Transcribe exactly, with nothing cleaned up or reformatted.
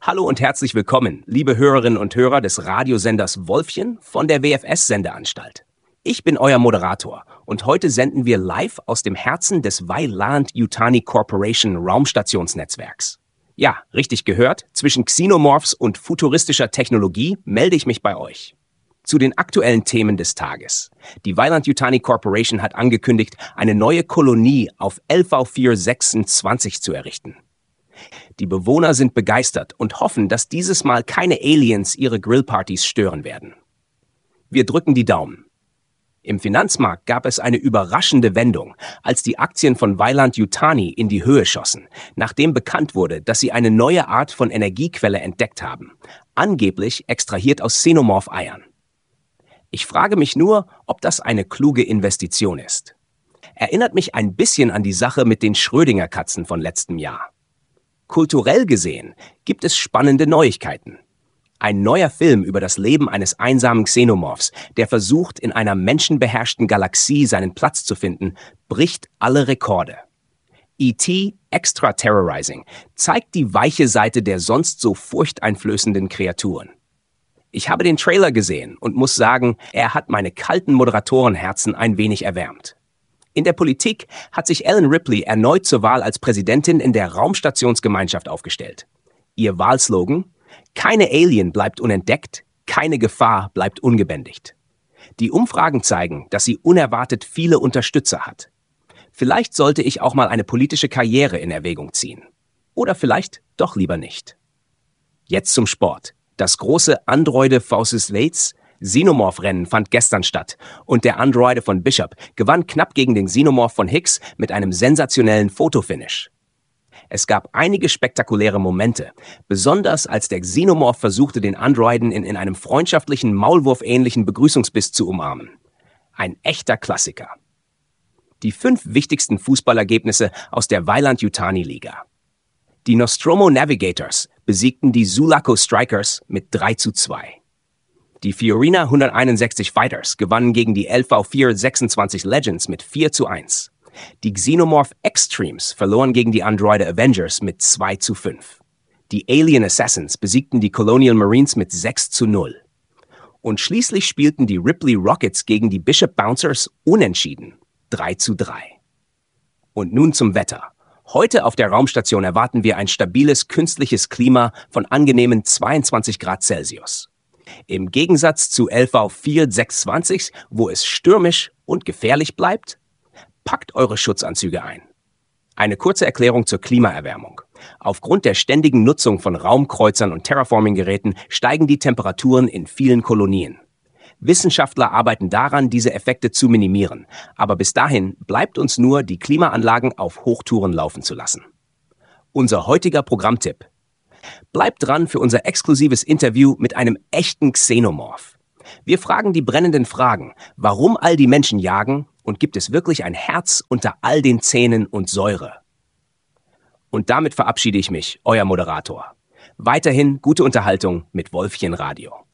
Hallo und herzlich willkommen, liebe Hörerinnen und Hörer des Radiosenders Wolfchen von der W F S-Sendeanstalt. Ich bin euer Moderator und heute senden wir live aus dem Herzen des Weiland-Yutani Corporation Raumstationsnetzwerks. Ja, richtig gehört, zwischen Xenomorphs und futuristischer Technologie melde ich mich bei euch. Zu den aktuellen Themen des Tages. Die Weiland-Yutani Corporation hat angekündigt, eine neue Kolonie auf L V vier sechsundzwanzig zu errichten. Die Bewohner sind begeistert und hoffen, dass dieses Mal keine Aliens ihre Grillpartys stören werden. Wir drücken die Daumen. Im Finanzmarkt gab es eine überraschende Wendung, als die Aktien von Weiland-Yutani in die Höhe schossen, nachdem bekannt wurde, dass sie eine neue Art von Energiequelle entdeckt haben, angeblich extrahiert aus Xenomorph-Eiern. Ich frage mich nur, ob das eine kluge Investition ist. Erinnert mich ein bisschen an die Sache mit den Schrödinger-Katzen von letztem Jahr. Kulturell gesehen gibt es spannende Neuigkeiten. Ein neuer Film über das Leben eines einsamen Xenomorphs, der versucht, in einer menschenbeherrschten Galaxie seinen Platz zu finden, bricht alle Rekorde. E T Extra Terrorizing zeigt die weiche Seite der sonst so furchteinflößenden Kreaturen. Ich habe den Trailer gesehen und muss sagen, er hat meine kalten Moderatorenherzen ein wenig erwärmt. In der Politik hat sich Ellen Ripley erneut zur Wahl als Präsidentin in der Raumstationsgemeinschaft aufgestellt. Ihr Wahlslogan: Keine Alien bleibt unentdeckt, keine Gefahr bleibt ungebändigt. Die Umfragen zeigen, dass sie unerwartet viele Unterstützer hat. Vielleicht sollte ich auch mal eine politische Karriere in Erwägung ziehen. Oder vielleicht doch lieber nicht. Jetzt zum Sport. Das große Androide versus. Xenomorph-Rennen fand gestern statt und der Androide von Bishop gewann knapp gegen den Xenomorph von Higgs mit einem sensationellen Fotofinish. Es gab einige spektakuläre Momente, besonders als der Xenomorph versuchte, den Androiden in, in einem freundschaftlichen, Maulwurf-ähnlichen Begrüßungsbiss zu umarmen. Ein echter Klassiker. Die fünf wichtigsten Fußballergebnisse aus der Weiland-Yutani-Liga. Die Nostromo Navigators besiegten die Sulaco Strikers mit drei zu zwei. Die Fiorina hunderteinundsechzig Fighters gewannen gegen die L V vier sechsundzwanzig Legends mit vier zu eins. Die Xenomorph Extremes verloren gegen die Androide Avengers mit zwei zu fünf. Die Alien Assassins besiegten die Colonial Marines mit sechs zu null. Und schließlich spielten die Ripley Rockets gegen die Bishop Bouncers unentschieden, drei zu drei. Und nun zum Wetter. Heute auf der Raumstation erwarten wir ein stabiles künstliches Klima von angenehmen zweiundzwanzig Grad Celsius. Im Gegensatz zu L V vier sechsundzwanzig, wo es stürmisch und gefährlich bleibt, packt eure Schutzanzüge ein. Eine kurze Erklärung zur Klimaerwärmung. Aufgrund der ständigen Nutzung von Raumkreuzern und Terraforming-Geräten steigen die Temperaturen in vielen Kolonien. Wissenschaftler arbeiten daran, diese Effekte zu minimieren, aber bis dahin bleibt uns nur, die Klimaanlagen auf Hochtouren laufen zu lassen. Unser heutiger Programmtipp: Bleibt dran für unser exklusives Interview mit einem echten Xenomorph. Wir fragen die brennenden Fragen, warum all die Menschen jagen und gibt es wirklich ein Herz unter all den Zähnen und Säure? Und damit verabschiede ich mich, euer Moderator. Weiterhin gute Unterhaltung mit Wolfchen Radio.